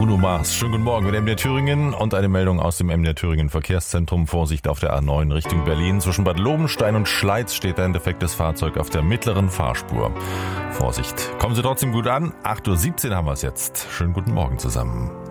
Bruno Mars. Schönen guten Morgen mit MDR Thüringen und eine Meldung aus dem MDR Thüringen Verkehrszentrum. Vorsicht auf der A9 Richtung Berlin. Zwischen Bad Lobenstein und Schleiz steht ein defektes Fahrzeug auf der mittleren Fahrspur. Vorsicht. Kommen Sie trotzdem gut an. 8:17 Uhr haben wir es jetzt. Schönen guten Morgen zusammen.